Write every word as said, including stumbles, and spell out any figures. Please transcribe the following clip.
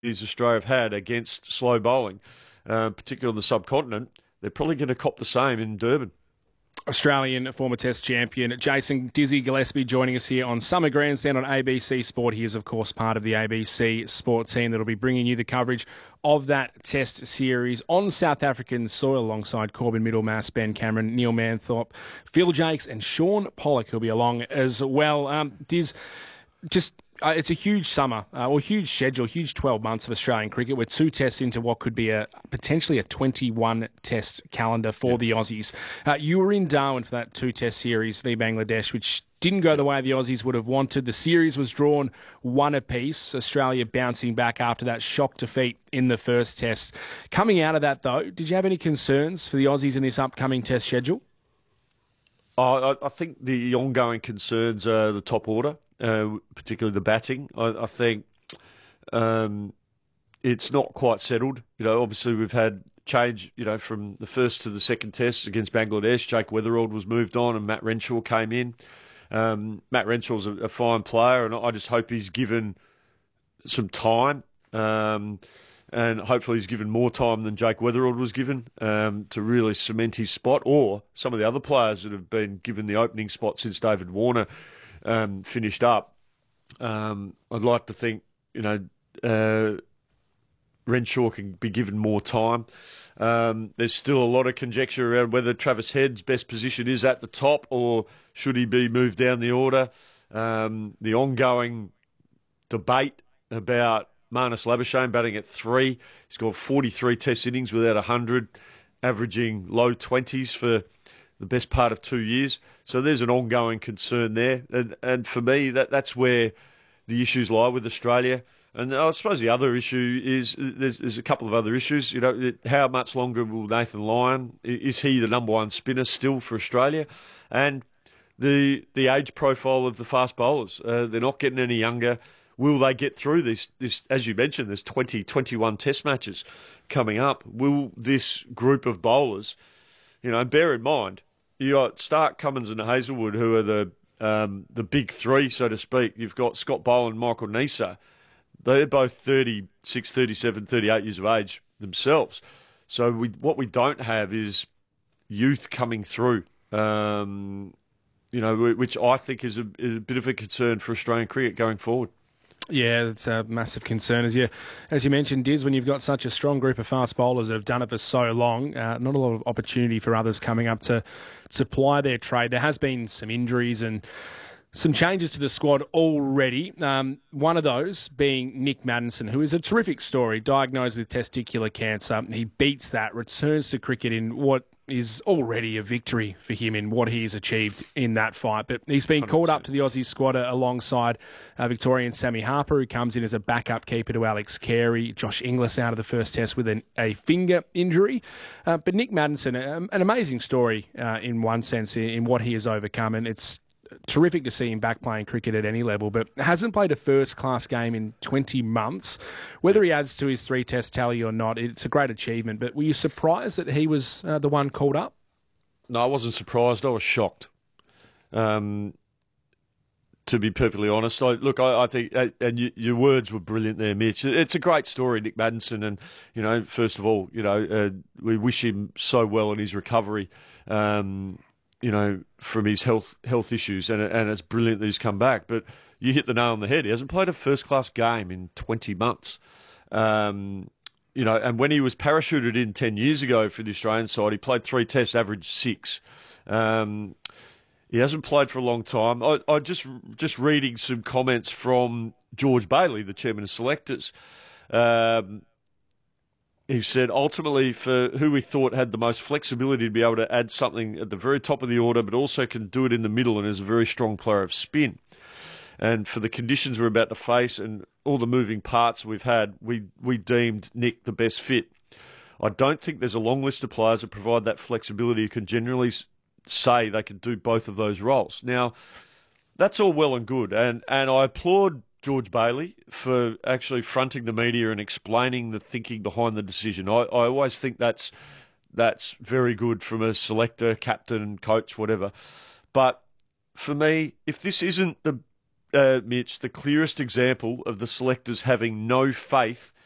Australia have had against slow bowling, uh, particularly on the subcontinent, they're probably going to cop the same in Durban. Australian former Test champion Jason Dizzy Gillespie joining us here on Summer Grandstand on A B C Sport. He is, of course, part of the A B C Sport team that will be bringing you the coverage of that Test series on South African soil alongside Corbin Middlemass, Ben Cameron, Neil Manthorpe, Phil Jakes and Sean Pollock, who'll be along as well. Um, Diz, just... Uh, it's a huge summer, uh, or huge schedule, huge twelve months of Australian cricket. We're two tests into what could be a potentially a twenty-one test calendar for yeah. the Aussies. Uh, you were in Darwin for that two-test series v Bangladesh, which didn't go the way the Aussies would have wanted. The series was drawn one apiece, Australia bouncing back after that shock defeat in the first test. Coming out of that, though, did you have any concerns for the Aussies in this upcoming test schedule? Oh, I, I think the ongoing concerns are the top order. Uh, particularly the batting. I, I think um, it's not quite settled. You know, obviously we've had change, you know, from the first to the second test against Bangladesh. Jake Weatherald was moved on and Matt Renshaw came in. Um, Matt Renshaw's a, a fine player, and I just hope he's given some time, um, and hopefully he's given more time than Jake Weatherald was given um, to really cement his spot, or some of the other players that have been given the opening spot since David Warner Um, finished up. Um, I'd like to think, you know, uh, Renshaw can be given more time. Um, there's still a lot of conjecture around whether Travis Head's best position is at the top or should he be moved down the order. Um, the ongoing debate about Marnus Labuschagne batting at three. He's got forty-three test innings without one hundred, averaging low twenties for the best part of two years. So there's an ongoing concern there. And and for me, that that's where the issues lie with Australia. And I suppose the other issue is there's, there's a couple of other issues. You know, how much longer will Nathan Lyon, is he the number one spinner still for Australia? And the the age profile of the fast bowlers. Uh, they're not getting any younger. Will they get through this, this, as you mentioned, there's twenty, twenty-one test matches coming up. Will this group of bowlers, you know, and bear in mind, you got Stark, Cummins and Hazelwood, who are the um, the big three, so to speak. You've got Scott Boland, Michael Neser. They're both thirty-six, thirty-seven, thirty-eight years of age themselves. So we, what we don't have is youth coming through, um, you know, which I think is a, is a bit of a concern for Australian cricket going forward. Yeah, it's a massive concern. As you, as you mentioned, Diz, when you've got such a strong group of fast bowlers that have done it for so long, uh, not a lot of opportunity for others coming up to supply their trade. There has been some injuries and some changes to the squad already. Um, one of those being Nick Maddinson, who is a terrific story, diagnosed with testicular cancer. He beats that, returns to cricket in what is already a victory for him in what he has achieved in that fight. But he's been one hundred percent called up to the Aussie squad alongside uh, Victorian Sammy Harper, who comes in as a backup keeper to Alex Carey. Josh Inglis out of the first test with an, a finger injury. Uh, but Nick Maddinson, um, an amazing story uh, in one sense in, in what he has overcome. And it's terrific to see him back playing cricket at any level, but hasn't played a first-class game in twenty months. Whether he adds to his three-test tally or not, it's a great achievement. But were you surprised that he was uh, the one called up? No, I wasn't surprised. I was shocked. Um, to be perfectly honest, I, look, I, I think, and you, your words were brilliant there, Mitch. It's a great story, Nick Maddinson, and you know, first of all, you know, uh, we wish him so well in his recovery. Um, you know, from his health health issues, and and it's brilliant that he's come back. But you hit the nail on the head. He hasn't played a first-class game in twenty months. Um, you know, and when he was parachuted in ten years ago for the Australian side, he played three tests, averaged six. Um, he hasn't played for a long time. I, I just just reading some comments from George Bailey, the chairman of selectors. Um, He said, ultimately, for who we thought had the most flexibility to be able to add something at the very top of the order, but also can do it in the middle and is a very strong player of spin. And for the conditions we're about to face and all the moving parts we've had, we, we deemed Nick the best fit. I don't think there's a long list of players that provide that flexibility who can generally say they can do both of those roles. Now, that's all well and good, and, and I applaud George Bailey for actually fronting the media and explaining the thinking behind the decision. I, I always think that's that's very good from a selector, captain, coach, whatever. But for me, if this isn't the uh, Mitch, the clearest example of the selectors having no faith